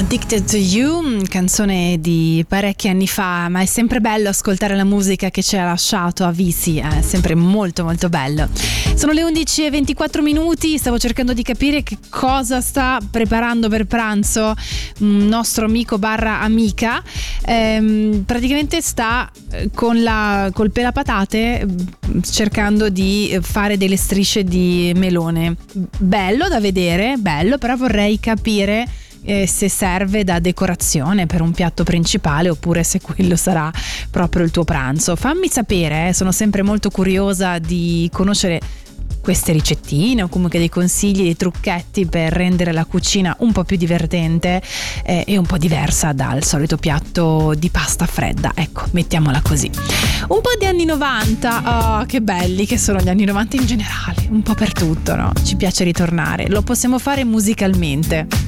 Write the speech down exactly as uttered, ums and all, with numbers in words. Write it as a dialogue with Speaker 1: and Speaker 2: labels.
Speaker 1: Addicted to You, canzone di parecchi anni fa, ma è sempre bello ascoltare la musica che ci ha lasciato Avicii, è sempre molto molto bello. Sono le undici e ventiquattro minuti, stavo cercando di capire che cosa sta preparando per pranzo un nostro amico barra amica. Ehm, praticamente sta con la col pelapatate cercando di fare delle strisce di melone. Bello da vedere, bello, però vorrei capire Eh, se serve da decorazione per un piatto principale oppure se quello sarà proprio il tuo pranzo. Fammi sapere, eh, sono sempre molto curiosa di conoscere queste ricettine o comunque dei consigli, dei trucchetti per rendere la cucina un po' più divertente eh, e un po' diversa dal solito piatto di pasta fredda, ecco, mettiamola così. Un po' di anni novanta, oh, che belli che sono gli anni novanta in generale, un po' per tutto, no? Ci piace ritornare, lo possiamo fare musicalmente.